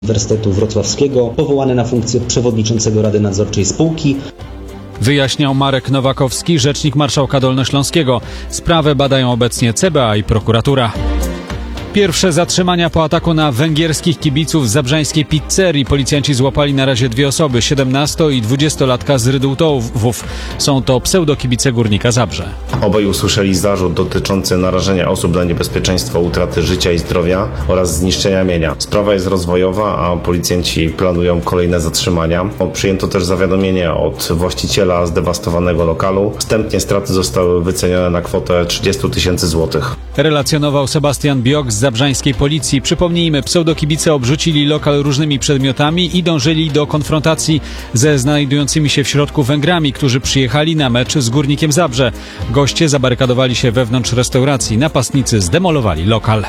Uniwersytetu Wrocławskiego, powołany na funkcję przewodniczącego Rady Nadzorczej spółki. Wyjaśniał Marek Nowakowski, rzecznik marszałka Dolnośląskiego. Sprawę badają obecnie CBA i prokuratura. Pierwsze zatrzymania po ataku na węgierskich kibiców z zabrzańskiej pizzerii. Policjanci złapali na razie 2 osoby, 17- i 20-latka z Rydułtowów. Są to pseudokibice Górnika Zabrze. Obaj usłyszeli zarzut dotyczący narażenia osób na niebezpieczeństwo utraty życia i zdrowia oraz zniszczenia mienia. Sprawa jest rozwojowa, a policjanci planują kolejne zatrzymania. Przyjęto też zawiadomienie od właściciela zdewastowanego lokalu. Wstępnie straty zostały wycenione na kwotę 30 000 złotych. Relacjonował Sebastian Biok z zabrzańskiej policji. Przypomnijmy, pseudokibice obrzucili lokal różnymi przedmiotami i dążyli do konfrontacji ze znajdującymi się w środku Węgrami, którzy przyjechali na mecz z Górnikiem Zabrze. Goście zabarykadowali się wewnątrz restauracji. Napastnicy zdemolowali lokal.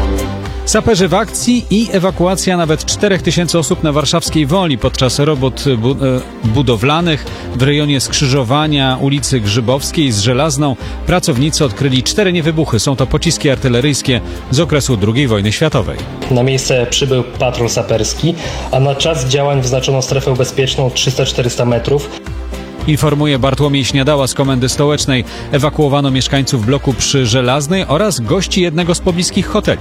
Saperzy w akcji i ewakuacja nawet 4000 osób na warszawskiej Woli podczas robót budowlanych w rejonie skrzyżowania ulicy Grzybowskiej z Żelazną. Pracownicy odkryli 4 niewybuchy. Są to pociski artyleryjskie z okresu II wojny światowej. Na miejsce przybył patrol saperski, a na czas działań wyznaczono strefę bezpieczną 300-400 metrów. Informuje Bartłomiej Śniadała z Komendy Stołecznej. Ewakuowano mieszkańców bloku przy Żelaznej oraz gości jednego z pobliskich hoteli.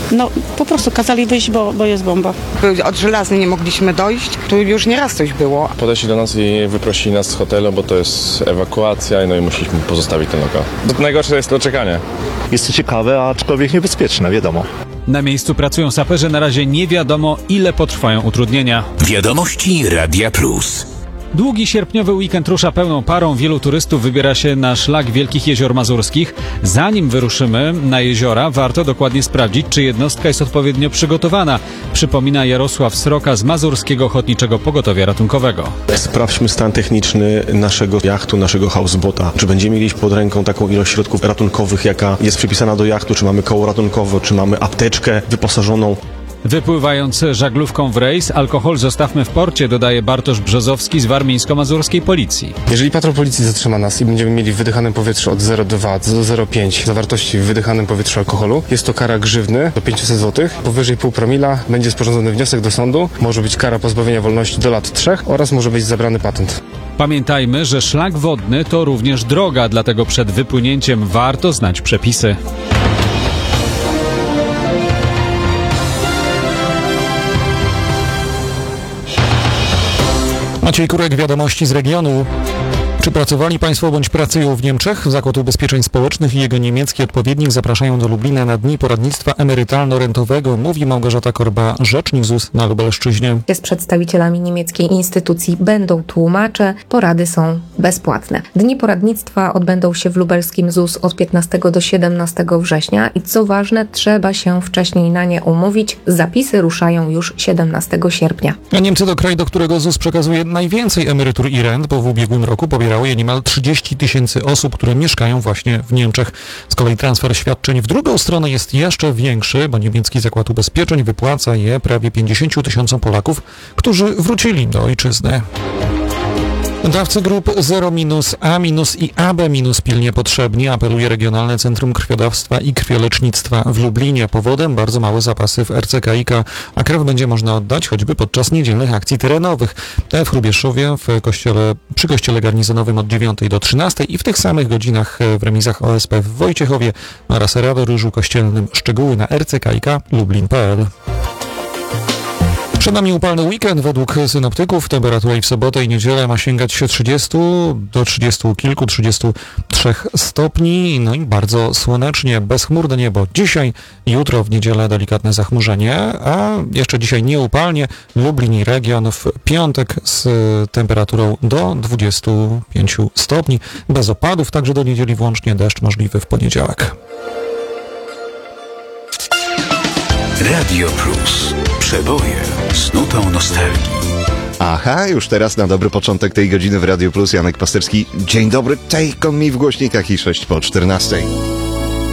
Po prostu kazali wyjść, bo jest bomba. Od Żelaznej nie mogliśmy dojść. Tu już nieraz coś było. Podeszli do nas i wyprosili nas z hotelu, bo to jest ewakuacja, i musieliśmy pozostawić ten lokal. Najgorsze jest to czekanie. Jest to ciekawe, aczkolwiek niebezpieczne, wiadomo. Na miejscu pracują saperzy. Na razie nie wiadomo, ile potrwają utrudnienia. Wiadomości Radia Plus. Długi sierpniowy weekend rusza pełną parą. Wielu turystów wybiera się na szlak Wielkich Jezior Mazurskich. Zanim wyruszymy na jeziora, warto dokładnie sprawdzić, czy jednostka jest odpowiednio przygotowana. Przypomina Jarosław Sroka z Mazurskiego Ochotniczego Pogotowia Ratunkowego. Sprawdźmy stan techniczny naszego jachtu, naszego houseboata. Czy będziemy mieli pod ręką taką ilość środków ratunkowych, jaka jest przypisana do jachtu, czy mamy koło ratunkowe, czy mamy apteczkę wyposażoną. Wypływając żaglówką w rejs, alkohol zostawmy w porcie, dodaje Bartosz Brzozowski z warmińsko-mazurskiej policji. Jeżeli patrol policji zatrzyma nas i będziemy mieli w wydychanym powietrzu od 0,2 do 0,5 zawartości w wydychanym powietrzu alkoholu, jest to kara grzywny do 500 zł. Powyżej 0,5 promila będzie sporządzony wniosek do sądu, może być kara pozbawienia wolności do lat 3 oraz może być zabrany patent. Pamiętajmy, że szlak wodny to również droga, dlatego przed wypłynięciem warto znać przepisy. Maciej Kurek, wiadomości z regionu. Czy pracowali Państwo bądź pracują w Niemczech? Zakład Ubezpieczeń Społecznych i jego niemiecki odpowiednik zapraszają do Lublina na Dni Poradnictwa Emerytalno-Rentowego, mówi Małgorzata Korba, rzecznik ZUS na Lubelszczyźnie. Z przedstawicielami niemieckiej instytucji będą tłumacze, porady są bezpłatne. Dni poradnictwa odbędą się w lubelskim ZUS od 15 do 17 września i co ważne, trzeba się wcześniej na nie umówić. Zapisy ruszają już 17 sierpnia. A Niemcy to kraj, do którego ZUS przekazuje najwięcej emerytur i rent, bo w ubiegłym roku pobierało je niemal 30 000 osób, które mieszkają właśnie w Niemczech. Z kolei transfer świadczeń w drugą stronę jest jeszcze większy, bo niemiecki zakład ubezpieczeń wypłaca je prawie 50 000 Polaków, którzy wrócili do ojczyzny. Dawcy grup 0-, A- i AB- pilnie potrzebni, apeluje Regionalne Centrum Krwiodawstwa i Krwiolecznictwa w Lublinie. Powodem bardzo małe zapasy w RCKiK, a krew będzie można oddać choćby podczas niedzielnych akcji terenowych. Te w Hrubieszowie, przy kościele garnizonowym od 9 do 13 i w tych samych godzinach w remizach OSP w Wojciechowie oraz Radoryżu Kościelnym. Szczegóły na rckik.lublin.pl. Przed nami upalny weekend. Według synoptyków temperatura i w sobotę i niedzielę ma sięgać się 30 do 33 stopni. No i bardzo słonecznie, bezchmurne niebo dzisiaj, jutro w niedzielę delikatne zachmurzenie, a jeszcze dzisiaj nieupalnie. Lublin i region w piątek z temperaturą do 25 stopni. Bez opadów, także do niedzieli włącznie, deszcz możliwy w poniedziałek. Radio Plus. Przeboje z nutą nostalgii. Aha, już teraz na dobry początek tej godziny w Radio Plus Janek Pasterski. Dzień dobry, take on me w głośnikach i 6 po 14.